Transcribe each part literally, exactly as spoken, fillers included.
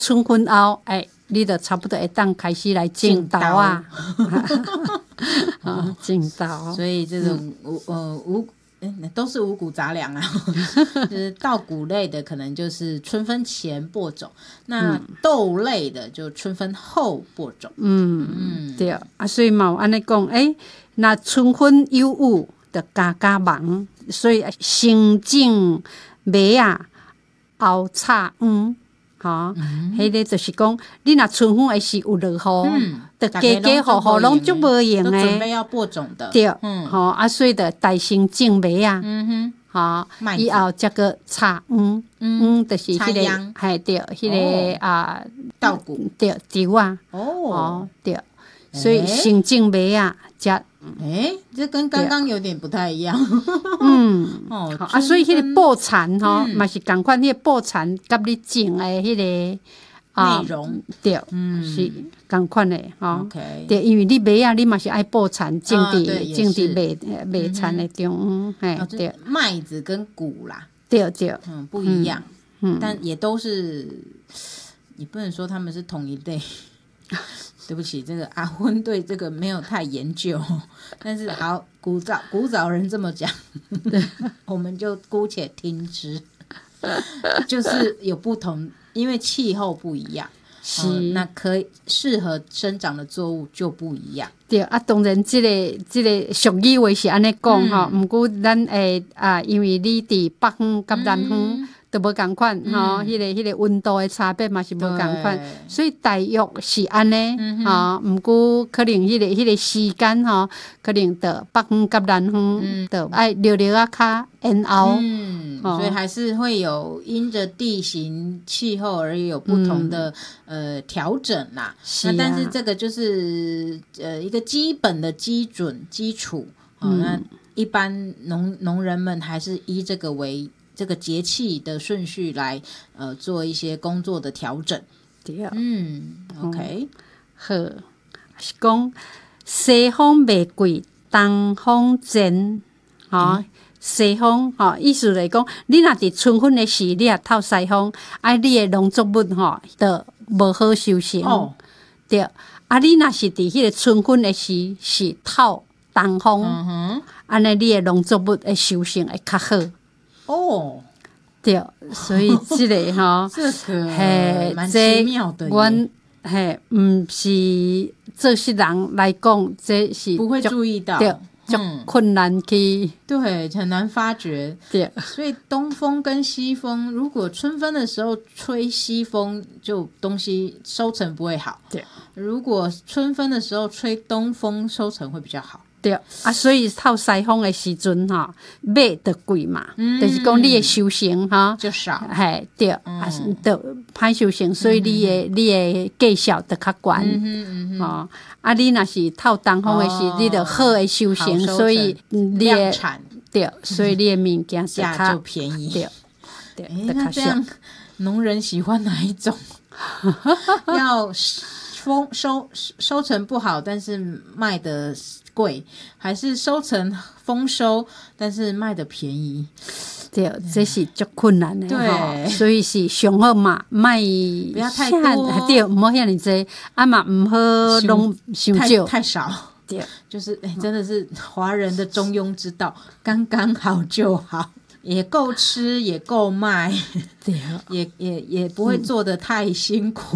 春分后，哎，你就差不多会当开始来种豆啊，啊，种豆。 所以这种五、嗯、呃五。都是五谷杂粮啊，就是稻谷类的可能就是春分前播种，那豆类的就春分后播种。 嗯，嗯对啊，所以嘛有安尼讲，诶，那春分有雨，就家家忙，所以先种麦啊，后插黄。哈，迄、嗯、个就是讲，你若春分的时有落雨，就家家户户拢足无用诶， 都准备要播种的。 对，嗯，吼、啊，所以就大先种麦啊， 嗯哼， 哈，以后再个插黄，嗯，就是迄、那个，嘿，对，迄、那个、哦、啊， 稻谷， 对，稻啊，哦，对，所以先种麦啊，才。 哎，这跟刚刚有点不太一样。 嗯，哦，啊，所以迄个布蚕吼，嘛、嗯、是共款，迄个布蚕甲你种的迄、那个啊内容， 对，嗯，是共款的吼。 OK， 对，因为你麦啊，你嘛是爱布蚕种伫种伫麦麦蚕的中，嘿、嗯，对， 麦子跟谷啦， 对对， 嗯，不一样，嗯，但也都是，你不能说他们是同一类。对不起，这个阿昏对这个没有太研究，但是好，古早古早人这么讲，我们就姑且听之。就是有不同，因为气候不一样，是、呃、那可以适合生长的作物就不一样。 对啊，当然这个这个俗语话是安尼讲哈，不过咱诶啊，因为你伫北方甲南方。嗯都无共款吼，迄、嗯那个迄、那个温度的差别嘛是无共款，所以大约是安尼吼。毋过可能迄、那个迄、那个时间吼，可能到北方甲南方都爱略略啊较延后。 嗯，哦、所以还是会有因着地形气候而有不同的、嗯、呃调整啦。是啊、那但是这个就是呃一个基本的基准基础。哦、嗯，那一般农农人们还是依这个为。这个节气的顺序来，呃，做一些工作的调整。 对， 嗯 ，OK，、嗯、 好，是讲西风未过，东风前，吼、哦嗯，西风吼、哦，意思来讲，你若伫春分的时，你也透西风，啊，你的农作物吼，就无好收成。哦，对，啊，你若是伫迄个春分的时，是透东风，嗯哼，安尼你的农作物的收成会较好。 哦， 对，所以这个哈， 这个嘿，蛮奇妙的耶。 阮嘿，毋是做事人来讲，这是不会注意到， 对，就困难去、嗯， 对，很难发觉。 对， 所以东风跟西风，如果春分的时候吹西风，就东西收成不会好。 对， 如果春分的时候吹东风，收成会比较好。 对啊，所以透西风的时阵吼，麦就贵嘛，嗯、就是讲你的收成哈就少， 嘿对，嗯、啊就歹收成，所以你的、嗯、你的价销就较悬，嗯嗯嗯、哦，啊你若是透东风的时，哦、你就好的收成， 收成所以你量产对，所以你的物件价就便宜， 对对， 欸、那这样农人喜欢哪一种？要丰收收成不好，但是卖的贵，还是收成丰收，但是卖的便宜？ 对，这是足困难的， 对， 所以是上好嘛，卖不要太多， 对，唔好遐尼济，啊嘛唔好拢伤少， 太少， 对， 就是哎、欸，真的是华人的中庸之道，刚刚好就好。也够吃，也够卖， 对， 也也也不会做得太辛苦。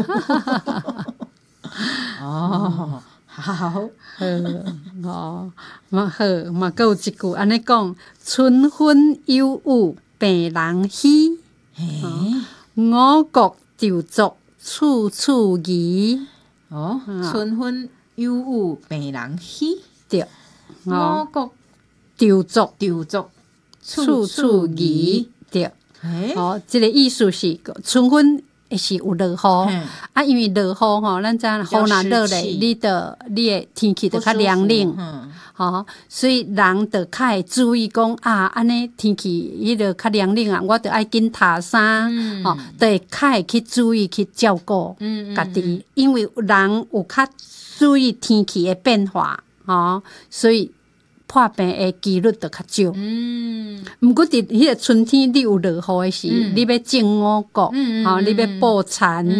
嗯、哦，好，好， 哦，嘛好，嘛还有一句安尼讲：春分有雨，病人喜。哦、五穀稻作，处处宜。 哦，春分有雨，病人喜。 对， 五穀稻作， 稻作。 处处宜，对，欸、哦，这个意思是春分是有落雨，啊，因为落雨吼，咱知影雨若落咧，你的你的天氣就較涼冷，吼、哦，所以人就較會注意講啊，安尼天氣迄個較涼冷啊，我就愛緊曬衫，嗯、吼，就會較會去注意去照顧家己，嗯嗯嗯，因為人有較注意天氣的變化，吼、哦，所以。 破病的几率就较少。 嗯， 毋过伫迄个春天你有落雨的时，你要种五谷，吼，你要补田。